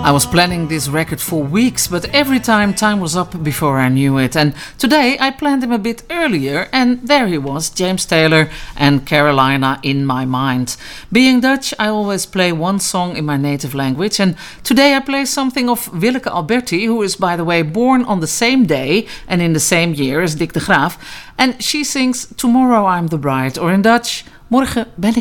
I was planning this record for weeks, but every time was up before I knew it. And today I planned him a bit earlier, and there he was, James Taylor and Carolina in my mind. Being Dutch, I always play one song in my native language, and today I play something of Willeke Alberti, who is, by the way, born on the same day and in the same year as Dick de Graaf. And she sings Tomorrow I'm the Bride, or in Dutch, Morgen ben ik